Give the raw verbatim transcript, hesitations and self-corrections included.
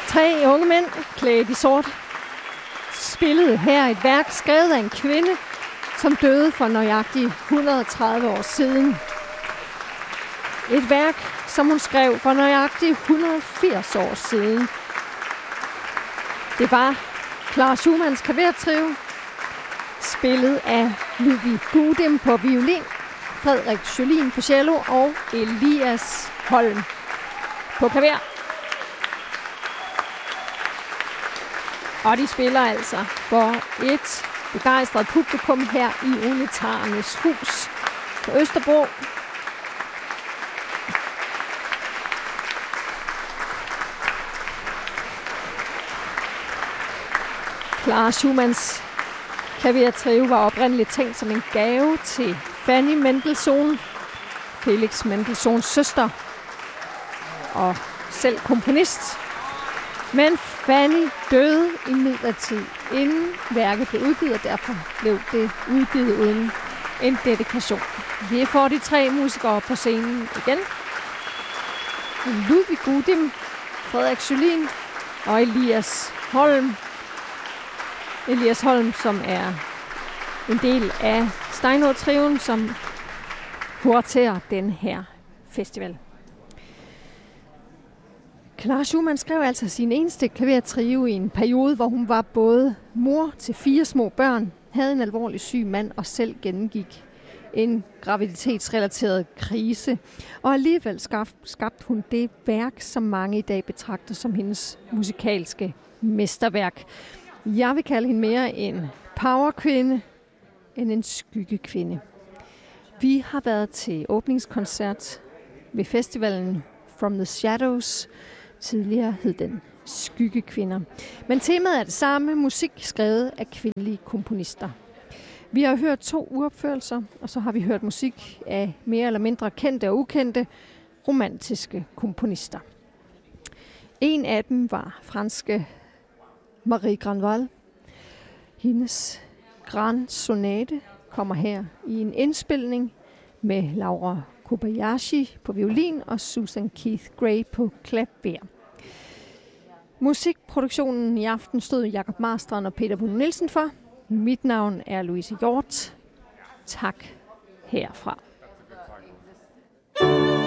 Tre unge mænd, klædt i sort, spillede her et værk skrevet af en kvinde, som døde for nøjagtigt et hundrede og tredive år siden. Et værk, som hun skrev for nøjagtigt et hundrede og firs år siden. Det var Clara Schumanns klavertrio, spillet af Ludwig Gudim på violin, Frederik Schølin på cello og Elias Holm på klaver. Og de spiller altså for et begejstret publikum her i Unitarernes Hus på Østerbro. Clara Schumanns klavertrio var oprindeligt tænkt som en gave til Fanny Mendelssohn, Felix Mendelssohns søster og selv komponist. Men Fanny døde imidlertid inden værket blev udgivet, og derfor blev det udgivet uden en dedikation. Vi får de tre musikere på scenen igen. Ludwig Gudim, Frederik Schølin og Elias Holm. Elias Holm, som er en del af Steinway-trioen, som kuraterer den her festival. Clara Schumann skrev altså sin eneste klavertrio i en periode, hvor hun var både mor til fire små børn, havde en alvorlig syg mand og selv gennemgik en graviditetsrelateret krise. Og alligevel skabte hun det værk, som mange i dag betragter som hendes musikalske mesterværk. Jeg vil kalde hende mere en powerkvinde end en skyggekvinde. Vi har været til åbningskoncert ved festivalen From the Shadows. Tidligere hed den Skyggekvinder. Men temaet er det samme, musik skrevet af kvindelige komponister. Vi har hørt to uropførelser, og så har vi hørt musik af mere eller mindre kendte og ukendte romantiske komponister. En af dem var franske Marie Granval. Hendes Grand Sonate kommer her i en indspilning med Laura Kobayashi på violin og Susan Keith Gray på klaver. Musikproduktionen i aften stod Jakob Marstrand og Peter Bruun Nielsen for. Mit navn er Louise Hjort. Tak herfra.